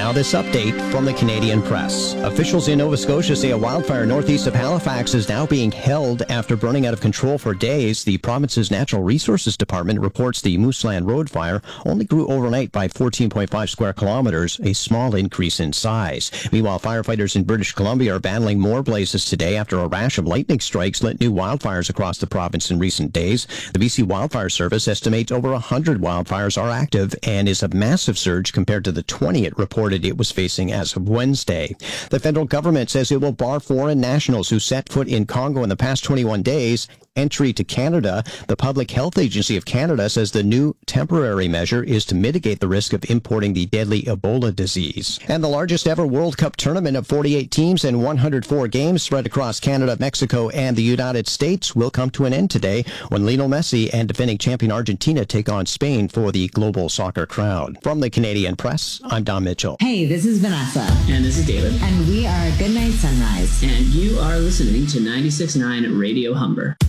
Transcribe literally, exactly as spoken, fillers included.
Now this update from the Canadian Press. Officials in Nova Scotia say a wildfire northeast of Halifax is now being held after burning out of control for days. The province's Natural Resources Department reports the Mooseland Road fire only grew overnight by fourteen point five square kilometers, a small increase in size. Meanwhile, firefighters in British Columbia are battling more blazes today after a rash of lightning strikes lit new wildfires across the province in recent days. The B C Wildfire Service estimates over one hundred wildfires are active and is a massive surge compared to the twenty it reported it was facing as of Wednesday. The federal government says it will bar foreign nationals who set foot in Congo in the past twenty-one days entry to Canada. The Public Health Agency of Canada says the new temporary measure is to mitigate the risk of importing the deadly Ebola disease. And the largest ever World Cup tournament of forty-eight teams and one hundred four games spread across Canada, Mexico, and the United States will come to an end today when Lionel Messi and defending champion Argentina take on Spain for the global soccer crowd. From the Canadian Press, I'm Don Mitchell. Hey, this is Vanessa. And this is David. And we are Goodnight Sunrise. And you are listening to ninety-six point nine Radio Humber.